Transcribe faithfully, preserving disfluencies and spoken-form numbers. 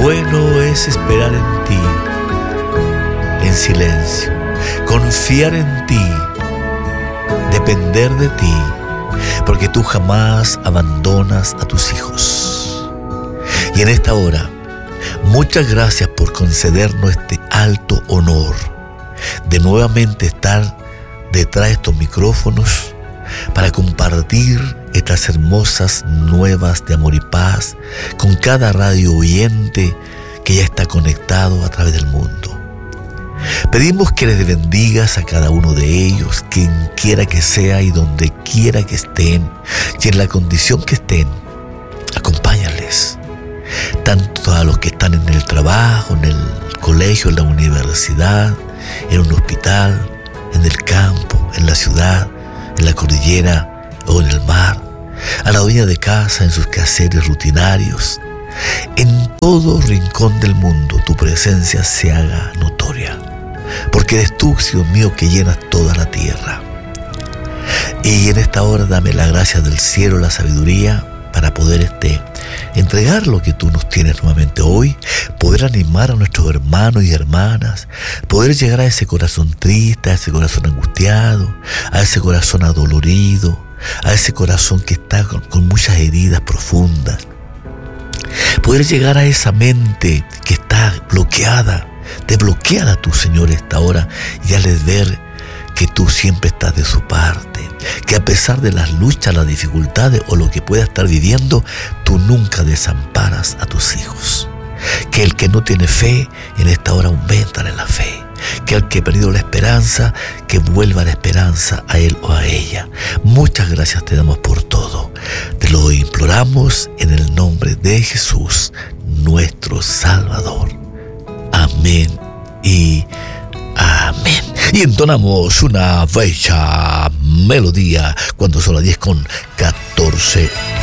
bueno es esperar en ti, en silencio, confiar en ti, depender de ti, porque tú jamás abandonas a tus hijos. Y en esta hora, muchas gracias por concedernos este alto honor de nuevamente estar detrás de estos micrófonos para compartir estas hermosas nuevas de amor y paz con cada radio oyente que ya está conectado a través del mundo. Pedimos que les bendigas a cada uno de ellos, quien quiera que sea y donde quiera que estén, y en la condición que estén, acompáñales. Tanto a los que están en el trabajo, en el colegio, en la universidad, en un hospital, en el campo, en la ciudad, en la cordillera o en el mar, a la dueña de casa en sus quehaceres rutinarios. En todo rincón del mundo tu presencia se haga notoria, porque eres tú, Dios mío, que llenas toda la tierra. Y en esta hora dame la gracia del cielo, la sabiduría, para poder este, entregar lo que tú nos tienes nuevamente hoy, poder animar a nuestros hermanos y hermanas, poder llegar a ese corazón triste, a ese corazón angustiado, a ese corazón adolorido, a ese corazón que está con, con muchas heridas profundas, poder llegar a esa mente que está bloqueada. Desbloqueala tú, Señor, esta hora, y hazles ver que tú siempre estás de su parte, que a pesar de las luchas, las dificultades o lo que pueda estar viviendo, tú nunca desamparas a tus hijos. Que el que no tiene fe, en esta hora auméntale la fe. Que el que ha perdido la esperanza, que vuelva la esperanza a él o a ella. Muchas gracias te damos por todo. Te lo imploramos en el nombre de Jesús, nuestro Salvador. Amén y amén. Y entonamos una bella melodía cuando son las diez con catorce